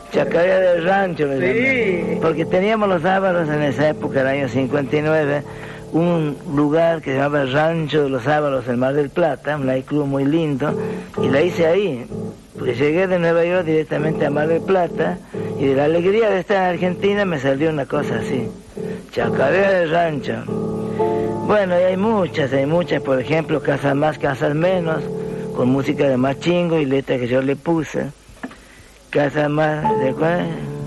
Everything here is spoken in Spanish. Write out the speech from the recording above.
Chacarera del Rancho, le Sí. llaman. Porque teníamos los Ábalos en esa época, el año 59, un lugar que se llamaba el Rancho de los Ábalos en Mar del Plata, un nightclub muy lindo, y la hice ahí. Porque llegué de Nueva York directamente a Mar del Plata, y de la alegría de estar en Argentina me salió una cosa así. Chacarera del Rancho. Bueno, y hay muchas, por ejemplo, Casas Más, Casas Menos, con música de Machingo y letra que yo le puse. Casas Más, ¿de cuál?